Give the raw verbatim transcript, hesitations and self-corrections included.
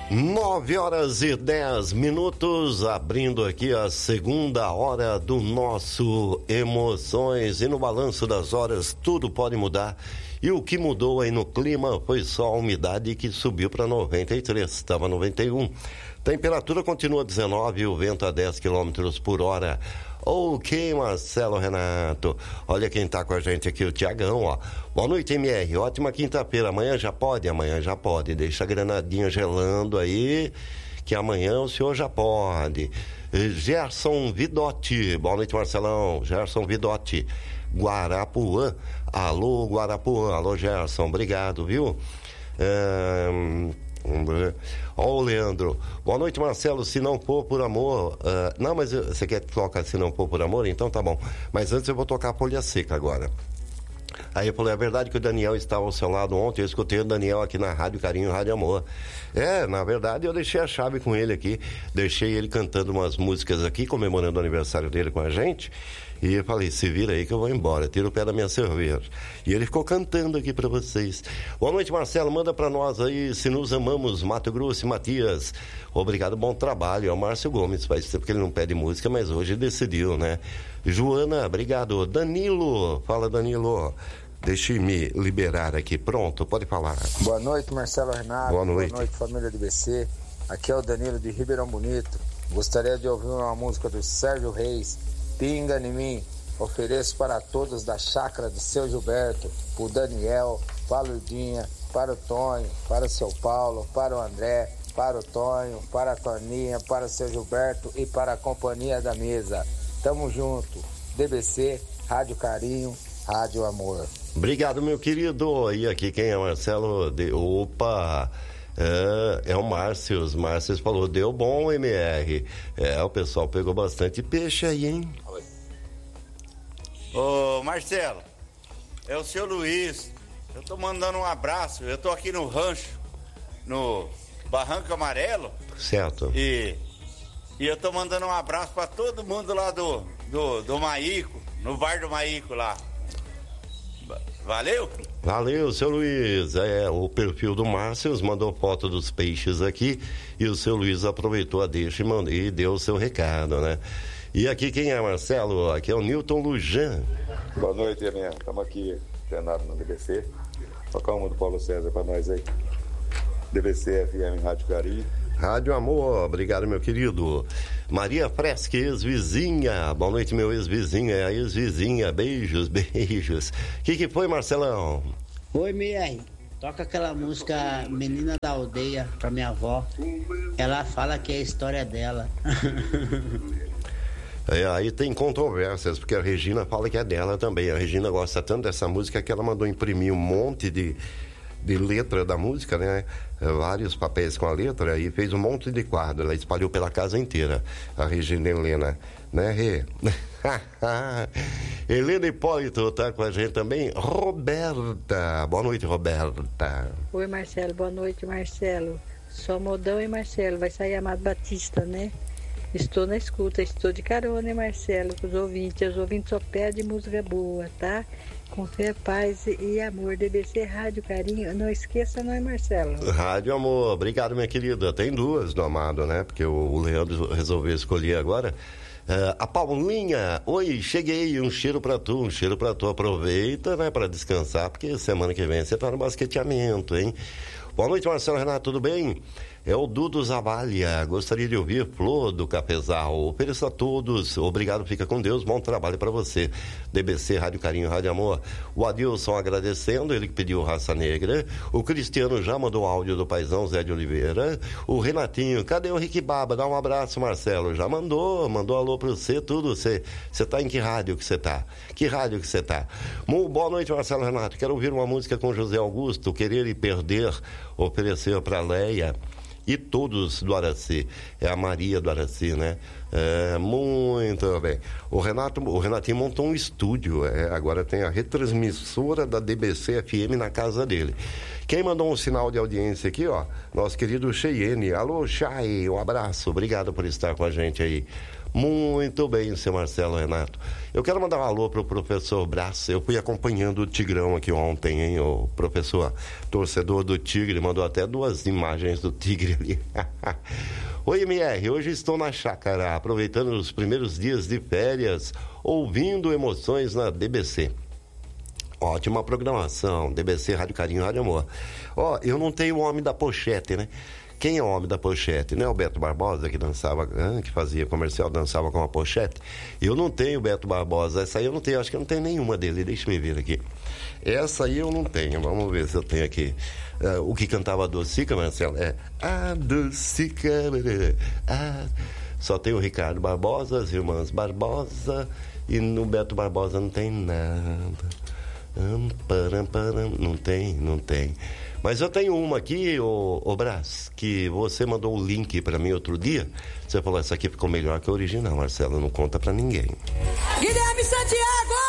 Nove horas e dez minutos, abrindo aqui a segunda hora do nosso Emoções. E no balanço das horas tudo pode mudar. E o que mudou aí no clima foi só a umidade que subiu para noventa e três, estava noventa e um. Temperatura continua dezenove e o vento a dez quilômetros por hora. Ok, Marcelo Renato. Olha quem tá com a gente aqui, o Tiagão, ó. Boa noite, M R. Ótima quinta-feira. Amanhã já pode? Amanhã já pode. Deixa a granadinha gelando aí, que amanhã o senhor já pode. Gerson Vidotti. Boa noite, Marcelão. Gerson Vidotti. Guarapuã. Alô, Guarapuã. Alô, Gerson. Obrigado, viu? Ahn... Ó, o Leandro. Boa noite, Marcelo. Se não for por amor. Uh, não, mas eu, você quer tocar Se Não For Por Amor? Então tá bom. Mas antes eu vou tocar a Folha Seca agora. Aí eu falei, é verdade que o Daniel estava ao seu lado ontem. Eu escutei o Daniel aqui na Rádio Carinho, Rádio Amor. É, na verdade eu deixei a chave com ele aqui. Deixei ele cantando umas músicas aqui, comemorando o aniversário dele com a gente. E eu falei, se vira aí que eu vou embora, tira o pé da minha cerveja. E ele ficou cantando aqui pra vocês. Boa noite, Marcelo, manda pra nós aí, Se Nos Amamos, Mato Grosso e Matias. Obrigado, bom trabalho. É o Márcio Gomes, faz tempo que ele não pede música, mas hoje decidiu, né? Joana, obrigado. Danilo, fala Danilo. Deixe me liberar aqui, pronto, pode falar. Boa noite, Marcelo Renato. Boa noite. Boa noite, família do B C. Aqui é o Danilo de Ribeirão Bonito. Gostaria de ouvir uma música do Sérgio Reis, Pinga em Mim. Ofereço para todos da chácara do seu Gilberto, o Daniel, para o Lurdinha, para o Tonho, para o seu Paulo, para o André, para o Tonho, para a Toninha, para o seu Gilberto e para a companhia da mesa. Tamo junto. D B C, Rádio Carinho, Rádio Amor. Obrigado, meu querido. E aqui quem é Marcelo? De... Opa! É, é o Márcio. O Márcio falou, deu bom, M R. É, o pessoal pegou bastante peixe aí, hein? Oi. Ô, Marcelo, é o seu Luiz. Eu tô mandando um abraço. Eu tô aqui no rancho, no Barranco Amarelo. Certo. E, e eu tô mandando um abraço pra todo mundo lá do, do, do Maíco, no bar do Maíco lá. Valeu? Valeu, seu Luiz. É, o perfil do Márcio mandou foto dos peixes aqui e o seu Luiz aproveitou a deixa e, mandou, e deu o seu recado, né? E aqui quem é, Marcelo? Aqui é o Newton Lujan. Boa noite, Elinha. Estamos aqui, treinado no D B C. Tocar uma do Paulo César para nós aí. D B C F M Rádio Carinho. Rádio Amor, obrigado, meu querido. Maria Fresque, ex-vizinha. Boa noite, meu ex-vizinho. É a ex-vizinha. Beijos, beijos. O que, que foi, Marcelão? Oi, M R. Toca aquela música Menina da Aldeia pra minha avó. Ela fala que é a história dela. É, aí tem controvérsias, porque a Regina fala que é dela também. A Regina gosta tanto dessa música que ela mandou imprimir um monte de... de letra da música, né? Vários papéis com a letra e fez um monte de quadro. Ela espalhou pela casa inteira, a Regina Helena, né, Rê? Helena Hipólito tá com a gente também. Roberta, boa noite, Roberta. Oi, Marcelo, boa noite, Marcelo. Só Modão e Marcelo, vai sair Amado Batista, né? Estou na escuta, estou de carona, hein, Marcelo, com os ouvintes. Os ouvintes só pedem música boa, tá? Com fé, paz e amor. D B C Rádio Carinho. Não esqueça, não é, Marcelo? Rádio Amor. Obrigado, minha querida. Tem duas do Amado, né? Porque o Leandro resolveu escolher agora. Uh, a Paulinha. Oi, cheguei. Um cheiro pra tu, um cheiro pra tu. Aproveita, né? Pra descansar, porque semana que vem você tá no basqueteamento, hein? Boa noite, Marcelo Renato. Tudo bem? É o Dudu Zavalha. Gostaria de ouvir Flor do Cafezal. Ofereço a todos. Obrigado, fica com Deus. Bom trabalho para você. D B C, Rádio Carinho, Rádio Amor. O Adilson agradecendo, ele que pediu Raça Negra. O Cristiano já mandou áudio do paizão Zé de Oliveira. O Renatinho, cadê o Rick Baba? Dá um abraço, Marcelo. Já mandou, mandou alô para você, tudo. Você você tá em que rádio que você tá? Que rádio que você tá? Boa noite, Marcelo Renato. Quero ouvir uma música com José Augusto, Querer e Perder. Oferecer para Leia e todos do Araci. É a Maria do Araci, né? É, muito bem. O Renato, o Renatinho montou um estúdio. É, agora tem a retransmissora da D B C F M na casa dele. Quem mandou um sinal de audiência aqui, ó, nosso querido Cheyenne. Alô, Chay, um abraço, obrigado por estar com a gente aí. Muito bem, seu Marcelo Renato. Eu quero mandar um alô pro professor Brás. Eu fui acompanhando o Tigrão aqui ontem, hein? O professor torcedor do Tigre, mandou até duas imagens do Tigre ali. Oi, M R, hoje estou na chácara, aproveitando os primeiros dias de férias, ouvindo emoções na D B C. Ótima programação, D B C, Rádio Carinho, Rádio Amor. Ó, eu não tenho o homem da pochete, né? Quem é o homem da pochete? Não é o Beto Barbosa que dançava, que fazia comercial, dançava com a pochete? Eu não tenho o Beto Barbosa, essa aí eu não tenho, acho que eu não tenho nenhuma dele, deixa eu ver aqui. Essa aí eu não tenho, vamos ver se eu tenho aqui. Uh, o que cantava a Docica, Marcelo, é a Docica, a... Só tem o Ricardo Barbosa, as irmãs Barbosa, e no Beto Barbosa não tem nada. Um, param, param. Não tem, não tem. Mas eu tenho uma aqui, ô, ô Brás, que você mandou o link pra mim outro dia. Você falou, essa aqui ficou melhor que a original, Marcelo, não conta pra ninguém. Guilherme Santiago!